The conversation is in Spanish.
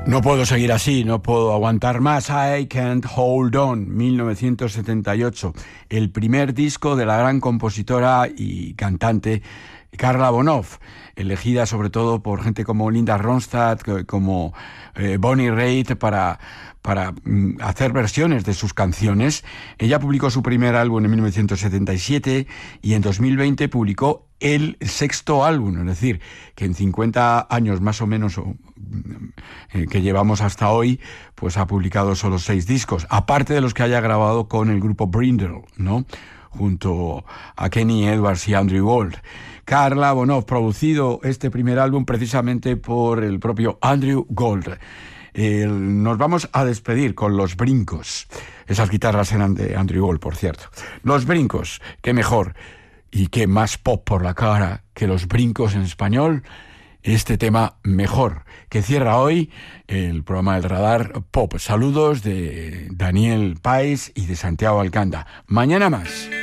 No puedo seguir así, no puedo aguantar más. I Can't Hold On, 1978, el primer disco de la gran compositora y cantante Karla Bonoff, elegida sobre todo por gente como Linda Ronstadt, como Bonnie Raitt para hacer versiones de sus canciones. Ella publicó su primer álbum en 1977 y en 2020 publicó el sexto álbum, es decir, que en 50 años más o menos que llevamos hasta hoy, pues ha publicado solo 6 discos, aparte de los que haya grabado con el grupo Brindle, ¿no?, junto a Kenny Edwards y Andrew Gold. Karla Bonoff, producido este primer álbum precisamente por el propio Andrew Gold. Nos vamos a despedir con Los Brincos. Esas guitarras eran de Andrew Gold, por cierto. Los Brincos, qué mejor y qué más pop por la cara que Los Brincos en español. Este tema mejor, que cierra hoy el programa del Radar Pop. Saludos de Daniel Páez y de Santiago Alcanda. Mañana más.